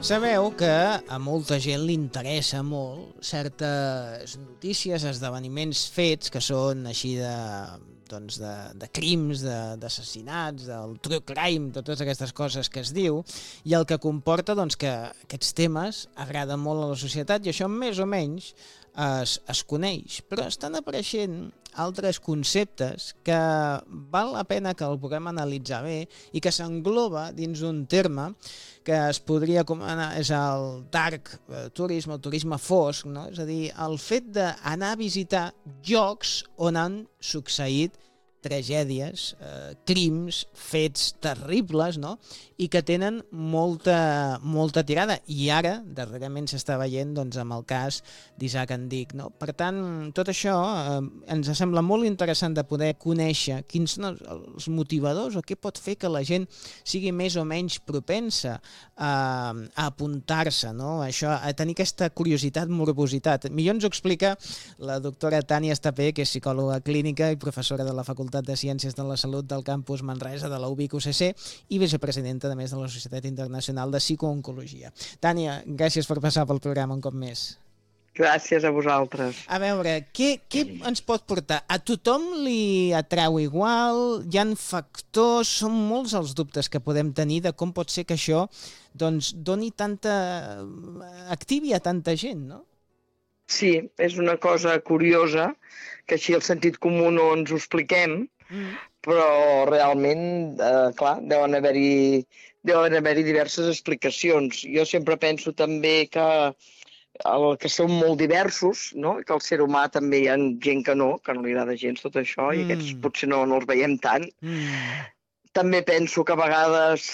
Sabeu que a molta gent li interessa molt certes notícies, esdeveniments fets que són així de crims, d'assassinats, del true crime, de totes aquestes coses que es diu, i el que comporta que aquests temes agraden molt a la societat i això més o menys es coneix, però estan apareixent altres conceptes que val la pena que el puguem analitzar bé i que s'engloba dins un terme que es podria anomenar és el dark tourism, el turisme fosc, no? És a dir, el fet d'anar a visitar llocs on han succeït tragèdies, crims, fets terribles, no? I que tenen molta tirada. I ara, darrerament s'està veient amb el cas d'Isaac Andic, no? Per tant, tot això ens sembla molt interessant de poder conèixer quins són els motivadors o què pot fer que la gent sigui més o menys propensa a apuntar-se, no? Això, a tenir aquesta curiositat, morbositat. Millor ens ho explica la doctora Tània Estapé, que és psicòloga clínica i professora de la Facultat de Ciències de la Salut del campus Manresa de la UVic UCC i vicepresidenta, a més, de la Societat Internacional de Psicooncologia. Tània, gràcies per passar pel programa un cop més. Gràcies a vosaltres. A veure, què ens pot portar? A tothom li atrau igual? Hi ha factors? Són molts els dubtes que podem tenir de com pot ser que això doni activi a tanta gent, no? Sí, és una cosa curiosa, que així el sentit comú no ens ho expliquem, però realment, clar, deuen haver-hi diverses explicacions. Jo sempre penso també que som molt diversos, no? Que el ser humà també hi ha gent que no li agrada gens tot això, i aquests potser no els veiem tant. També penso que a vegades,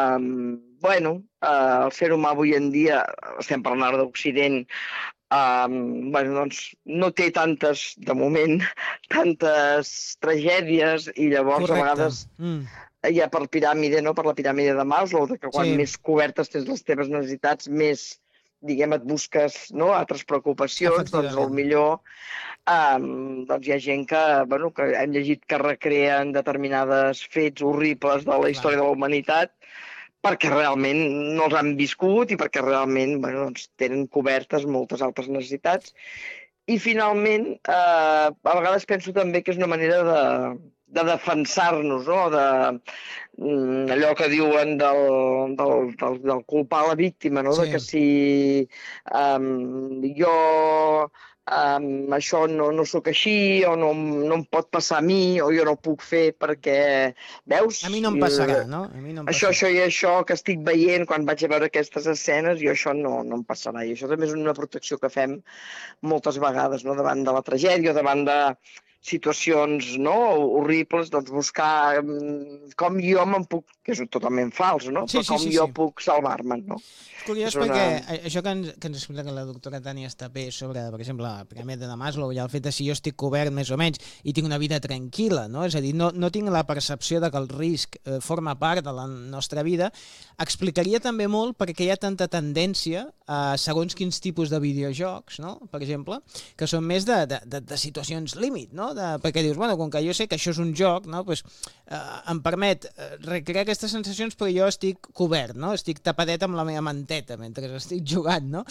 el ser humà avui en dia, estem parlant ara d'Occident, no té de moment, tantes tragèdies, i llavors a vegades hi ha per piràmide, no? Per la piràmide de Maslow, que quan més cobertes tens les teves necessitats, més, diguem, et busques altres preocupacions, doncs millor hi ha gent que hem llegit que recreen determinades fets horribles de la història de la humanitat perquè realment no els han viscut i perquè realment tenen cobertes moltes altres necessitats. I finalment, a vegades penso també que és una manera de defensar-nos, no? Allò que diuen del culpar la víctima, no? De que si jo això no sóc així, o no em pot passar a mi, o jo no ho puc fer perquè, veus? A mi no em passarà, no? Això i això que estic veient quan vaig a veure aquestes escenes, i això no em passarà. I això també és una protecció que fem moltes vegades, no? Davant de la tragèdia, davant de situacions horribles, buscar com jo me'n puc, que és totalment fals, no? Però com jo puc salvar-me'n, no? És curiós perquè això que ens explica la doctora Tània Estapé sobre, per exemple, la piràmide de Maslow i el fet de si jo estic cobert més o menys i tinc una vida tranquil·la, no? És a dir, no tinc la percepció de que el risc forma part de la nostra vida, explicaria també molt perquè hi ha tanta tendència a segons quins tipus de videojocs, no? Per exemple, que són més de situacions límit, no? Perquè dius, com que jo sé que això és un joc, no? Em permet recrear aquestes sensacions, però jo estic cobert, no? Estic tapadet amb la meva manteta mentre estic jugant, no?